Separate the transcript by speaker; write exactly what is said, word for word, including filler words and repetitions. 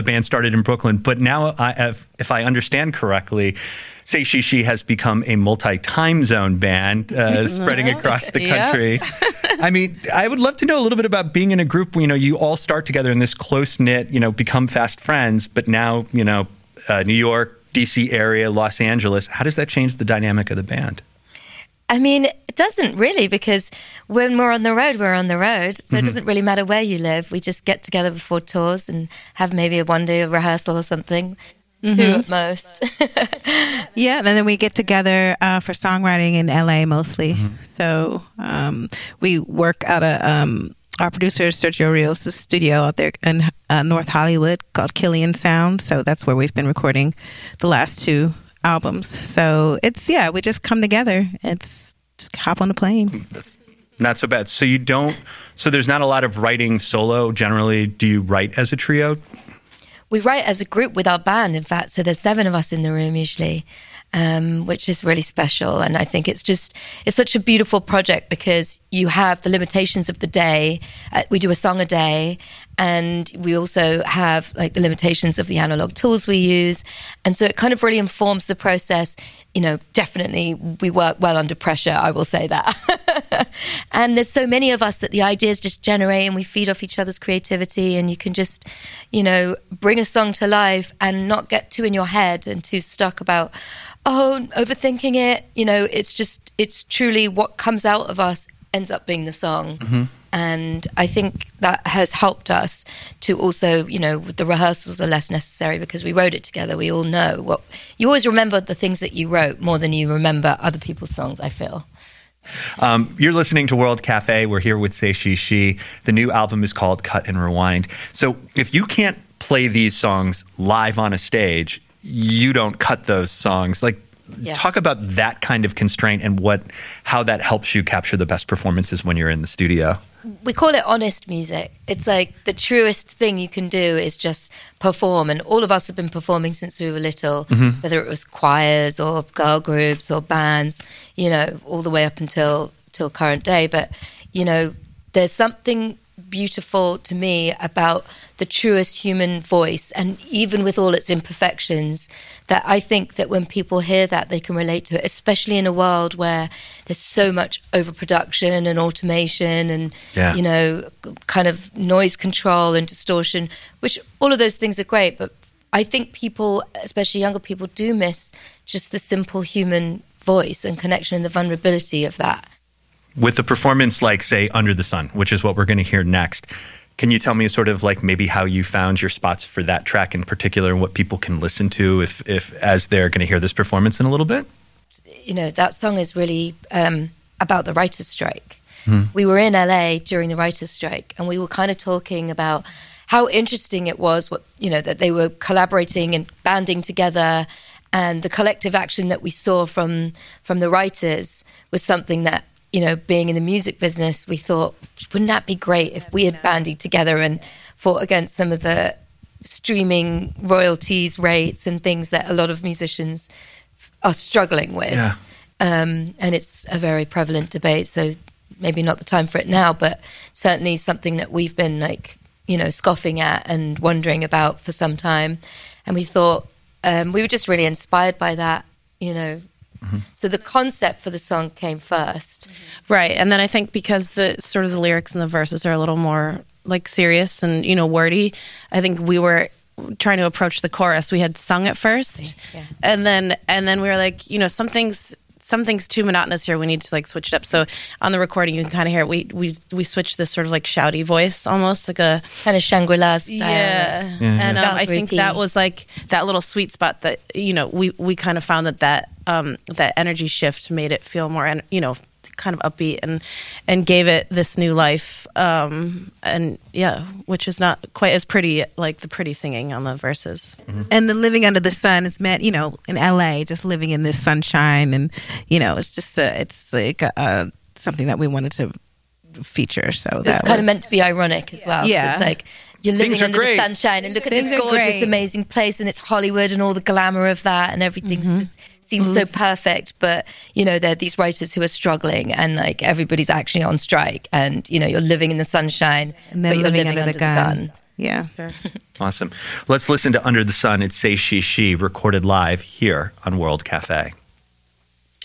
Speaker 1: The band started in Brooklyn, but now, I, if, if I understand correctly, Say She She has become a multi-time zone band uh, spreading across the country. I mean, I would love to know a little bit about being in a group where, you know, you all start together in this close-knit, you know, become fast friends, but now, you know, uh, New York, D C area, Los Angeles. How does that change the dynamic of the band?
Speaker 2: I mean, it doesn't really, because when we're on the road, we're on the road. So mm-hmm. it doesn't really matter where you live. We just get together before tours and have maybe a one-day rehearsal or something. Mm-hmm. Two at most.
Speaker 3: Yeah, and then we get together uh, for songwriting in L A mostly. Mm-hmm. So um, we work out of um, our producer Sergio Rios' studio out there in uh, North Hollywood called Killian Sound. So that's where we've been recording the last two albums. So it's, yeah, we just come together. It's just hop on the plane.
Speaker 1: That's not so bad. So you don't, so there's not a lot of writing solo generally. Do you write as a trio?
Speaker 2: We write as a group with our band, in fact. So there's seven of us in the room usually, um, which is really special. And I think it's just, it's such a beautiful project because you have the limitations of the day. Uh, we do a song a day. And we also have like the limitations of the analog tools we use. And so it kind of really informs the process. You know, definitely we work well under pressure, I will say that. And there's so many of us that the ideas just generate and we feed off each other's creativity, and you can just, you know, bring a song to life and not get too in your head and too stuck about, oh, overthinking it. You know, it's just, it's truly what comes out of us ends up being the song. Mm-hmm. And I think that has helped us to also, you know, the rehearsals are less necessary because we wrote it together. We all know what, you always remember the things that you wrote more than you remember other people's songs, I feel.
Speaker 1: Um, you're listening to World Cafe. We're here with Say She She. The new album is called Cut and Rewind. So if you can't play these songs live on a stage, you don't cut those songs. Like, yeah. Talk about that kind of constraint and what, how that helps you capture the best performances when you're in the studio.
Speaker 2: We call it honest music. It's like the truest thing you can do is just perform. And all of us have been performing since we were little, mm-hmm. whether it was choirs or girl groups or bands, you know, all the way up until till current day. But, you know, there's something beautiful to me about the truest human voice, and even with all its imperfections, that I think that when people hear that, they can relate to it, especially in a world where there's so much overproduction and automation and, yeah. you know, kind of noise control and distortion, which all of those things are great. But I think people, especially younger people, do miss just the simple human voice and connection and the vulnerability of that.
Speaker 1: With a performance like, say, Under the Sun, which is what we're going to hear next, can you tell me sort of like maybe how you found your spots for that track in particular and what people can listen to if, if as they're going to hear this performance in a little bit?
Speaker 2: You know, that song is really um, about the writer's strike. Mm-hmm. We were in L A during the writer's strike, and we were kind of talking about how interesting it was, what, you know, that they were collaborating and banding together, and the collective action that we saw from from the writers was something that, you know, being in the music business, we thought, wouldn't that be great if we had bandied together and fought against some of the streaming royalties rates and things that a lot of musicians are struggling with. Yeah. Um, and it's a very prevalent debate, so maybe not the time for it now, but certainly something that we've been like, you know, scoffing at and wondering about for some time. And we thought, um, we were just really inspired by that, you know. Mm-hmm. So the concept for the song came first.
Speaker 4: Right. And then I think because the sort of the lyrics and the verses are a little more like serious and, you know, wordy, I think we were trying to approach the chorus. We had sung it first. Yeah. And then and then we were like, you know, something's something's too monotonous here. We need to like switch it up. So on the recording you can kind of hear it. We we we switched this sort of like shouty voice, almost like a
Speaker 2: kind of Shangri-La style.
Speaker 4: Yeah. yeah, yeah. And um, I think that was like that little sweet spot that, you know, we we kind of found that that um that energy shift made it feel more, you know, kind of upbeat and and gave it this new life, um and yeah, which is not quite as pretty like the pretty singing on the verses.
Speaker 3: Mm-hmm. And the living under the sun is meant, you know, in L A, just living in this sunshine, and you know, it's just a, it's like a, a, something that we wanted to feature. So
Speaker 2: it's kind was, of meant to be ironic as well.
Speaker 3: Yeah,
Speaker 2: it's like you're living under
Speaker 1: great.
Speaker 2: the sunshine and look at
Speaker 3: Things
Speaker 2: this gorgeous,
Speaker 3: great.
Speaker 2: amazing place, and it's Hollywood and all the glamour of that, and everything's mm-hmm. just seems mm-hmm. so perfect. But you know, there are these writers who are struggling, and like everybody's actually on strike, and you know, you're living in the sunshine,
Speaker 3: and then
Speaker 2: but you're
Speaker 3: living,
Speaker 2: living
Speaker 3: under,
Speaker 2: under
Speaker 3: the,
Speaker 2: the
Speaker 3: gun.
Speaker 2: gun.
Speaker 3: Yeah.
Speaker 4: Sure.
Speaker 1: Awesome. Let's listen to Under the Sun. It's Say She She, recorded live here on World Cafe.